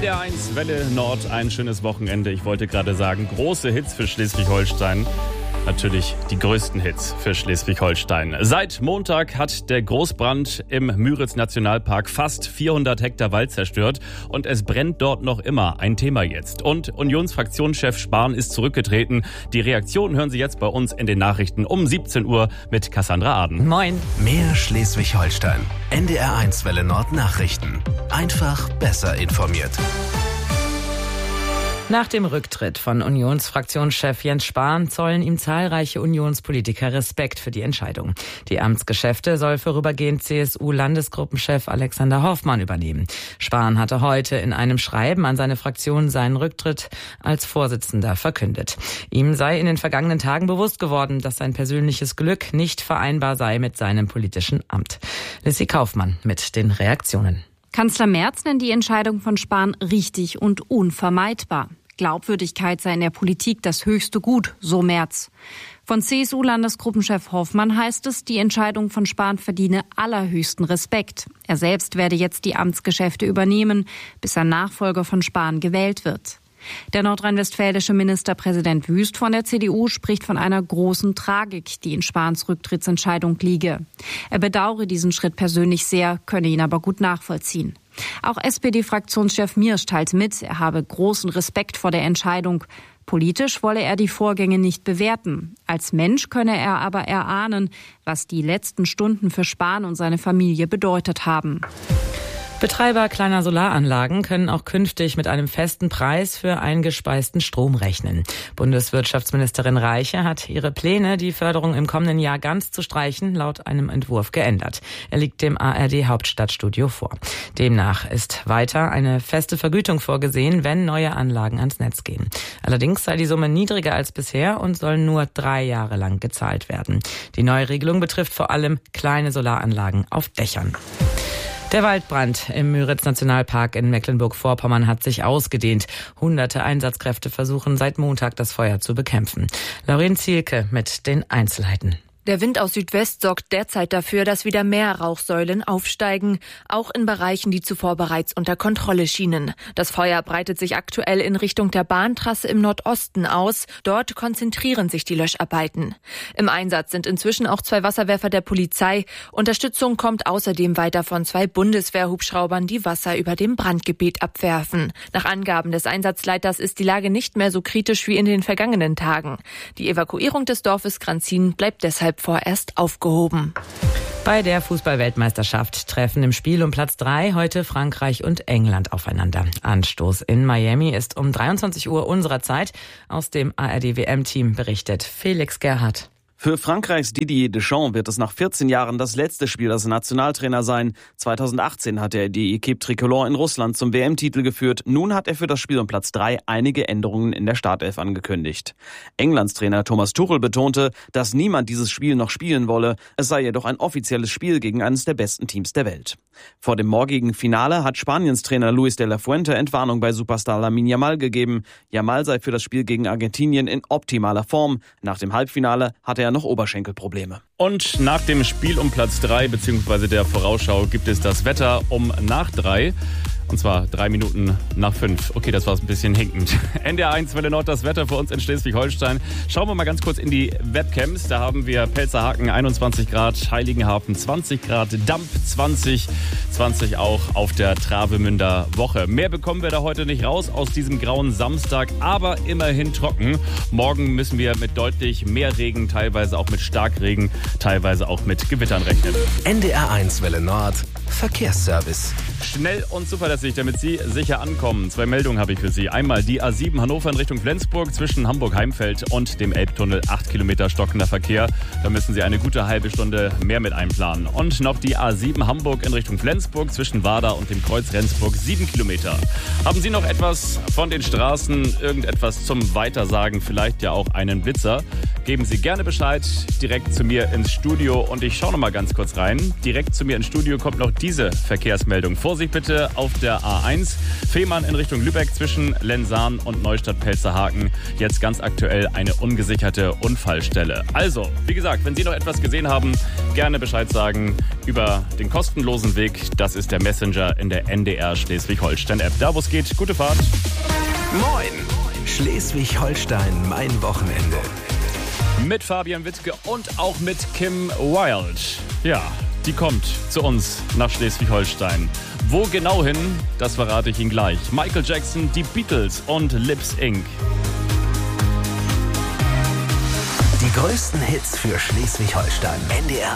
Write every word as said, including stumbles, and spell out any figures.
D R eins Welle Nord, ein schönes Wochenende. Ich wollte gerade sagen, große Hits für Schleswig-Holstein. Natürlich die größten Hits für Schleswig-Holstein. Seit Montag hat der Großbrand im Müritz-Nationalpark fast vierhundert Hektar Wald zerstört. Und es brennt dort noch immer. Ein Thema jetzt. Und Unionsfraktionschef Spahn ist zurückgetreten. Die Reaktion hören Sie jetzt bei uns in den Nachrichten um siebzehn Uhr mit Cassandra Aden. Moin. Mehr Schleswig-Holstein. N D R eins Welle Nord Nachrichten. Einfach besser informiert. Nach dem Rücktritt von Unionsfraktionschef Jens Spahn zollen ihm zahlreiche Unionspolitiker Respekt für die Entscheidung. Die Amtsgeschäfte soll vorübergehend C S U-Landesgruppenchef Alexander Hoffmann übernehmen. Spahn hatte heute in einem Schreiben an seine Fraktion seinen Rücktritt als Vorsitzender verkündet. Ihm sei in den vergangenen Tagen bewusst geworden, dass sein persönliches Glück nicht vereinbar sei mit seinem politischen Amt. Lissy Kaufmann mit den Reaktionen. Kanzler Merz nennt die Entscheidung von Spahn richtig und unvermeidbar. Glaubwürdigkeit sei in der Politik das höchste Gut, so Merz. Von C S U-Landesgruppenchef Hoffmann heißt es, die Entscheidung von Spahn verdiene allerhöchsten Respekt. Er selbst werde jetzt die Amtsgeschäfte übernehmen, bis ein Nachfolger von Spahn gewählt wird. Der nordrhein-westfälische Ministerpräsident Wüst von der C D U spricht von einer großen Tragik, die in Spahns Rücktrittsentscheidung liege. Er bedauere diesen Schritt persönlich sehr, könne ihn aber gut nachvollziehen. Auch S P D-Fraktionschef Miersch teilt mit, er habe großen Respekt vor der Entscheidung. Politisch wolle er die Vorgänge nicht bewerten. Als Mensch könne er aber erahnen, was die letzten Stunden für Spahn und seine Familie bedeutet haben. Betreiber kleiner Solaranlagen können auch künftig mit einem festen Preis für eingespeisten Strom rechnen. Bundeswirtschaftsministerin Reiche hat ihre Pläne, die Förderung im kommenden Jahr ganz zu streichen, laut einem Entwurf geändert. Er liegt dem A R D-Hauptstadtstudio vor. Demnach ist weiter eine feste Vergütung vorgesehen, wenn neue Anlagen ans Netz gehen. Allerdings sei die Summe niedriger als bisher und soll nur drei Jahre lang gezahlt werden. Die neue Regelung betrifft vor allem kleine Solaranlagen auf Dächern. Der Waldbrand im Müritz-Nationalpark in Mecklenburg-Vorpommern hat sich ausgedehnt. Hunderte Einsatzkräfte versuchen seit Montag, das Feuer zu bekämpfen. Lauren Zielke mit den Einzelheiten. Der Wind aus Südwest sorgt derzeit dafür, dass wieder mehr Rauchsäulen aufsteigen, auch in Bereichen, die zuvor bereits unter Kontrolle schienen. Das Feuer breitet sich aktuell in Richtung der Bahntrasse im Nordosten aus. Dort konzentrieren sich die Löscharbeiten. Im Einsatz sind inzwischen auch zwei Wasserwerfer der Polizei. Unterstützung kommt außerdem weiter von zwei Bundeswehrhubschraubern, die Wasser über dem Brandgebiet abwerfen. Nach Angaben des Einsatzleiters ist die Lage nicht mehr so kritisch wie in den vergangenen Tagen. Die Evakuierung des Dorfes Granzin bleibt deshalb vorerst aufgehoben. Bei der Fußball-Weltmeisterschaft treffen im Spiel um Platz drei heute Frankreich und England aufeinander. Anstoß in Miami ist um dreiundzwanzig Uhr unserer Zeit. Aus dem A R D-W M-Team berichtet Felix Gerhardt. Für Frankreichs Didier Deschamps wird es nach vierzehn Jahren das letzte Spiel als Nationaltrainer sein. zweitausendachtzehn hat er die Equipe Tricolore in Russland zum W M-Titel geführt. Nun hat er für das Spiel um Platz drei einige Änderungen in der Startelf angekündigt. Englands Trainer Thomas Tuchel betonte, dass niemand dieses Spiel noch spielen wolle. Es sei jedoch ein offizielles Spiel gegen eines der besten Teams der Welt. Vor dem morgigen Finale hat Spaniens Trainer Luis de la Fuente Entwarnung bei Superstar Lamine Yamal gegeben. Yamal sei für das Spiel gegen Argentinien in optimaler Form. Nach dem Halbfinale hatte er noch Oberschenkelprobleme. Und nach dem Spiel um Platz drei bzw. der Vorausschau gibt es das Wetter um nach drei. Und zwar drei Minuten nach fünf. Okay, das war ein bisschen hinkend. N D R eins Welle Nord, das Wetter für uns in Schleswig-Holstein. Schauen wir mal ganz kurz in die Webcams. Da haben wir Pelzerhaken einundzwanzig Grad, Heiligenhafen zwanzig Grad, Damp zwanzig, zwanzig auch auf der Travemünder Woche. Mehr bekommen wir da heute nicht raus aus diesem grauen Samstag, aber immerhin trocken. Morgen müssen wir mit deutlich mehr Regen, teilweise auch mit Starkregen, teilweise auch mit Gewittern rechnen. N D R eins Welle Nord, Verkehrsservice. Schnell und zuverlässig, damit Sie sicher ankommen. Zwei Meldungen habe ich für Sie. Einmal die A sieben Hannover in Richtung Flensburg zwischen Hamburg-Heimfeld und dem Elbtunnel. Acht Kilometer stockender Verkehr. Da müssen Sie eine gute halbe Stunde mehr mit einplanen. Und noch die A sieben Hamburg in Richtung Flensburg zwischen Wada und dem Kreuz Rendsburg. Sieben Kilometer. Haben Sie noch etwas von den Straßen, irgendetwas zum Weitersagen, vielleicht ja auch einen Blitzer? Geben Sie gerne Bescheid direkt zu mir ins Studio. Und ich schaue noch mal ganz kurz rein. Direkt zu mir ins Studio kommt noch diese Verkehrsmeldung. Vorsicht bitte auf der A eins. Fehmarn in Richtung Lübeck zwischen Lensahn und Neustadt-Pelzerhaken. Jetzt ganz aktuell eine ungesicherte Unfallstelle. Also, wie gesagt, wenn Sie noch etwas gesehen haben, gerne Bescheid sagen über den kostenlosen Weg. Das ist der Messenger in der N D R Schleswig-Holstein-App. Da, wo es geht, gute Fahrt. Moin! Schleswig-Holstein, mein Wochenende. Mit Fabian Wittke und auch mit Kim Wilde. Ja, die kommt zu uns nach Schleswig-Holstein. Wo genau hin, das verrate ich Ihnen gleich. Michael Jackson, die Beatles und Lips Incorporated. Die größten Hits für Schleswig-Holstein. N D R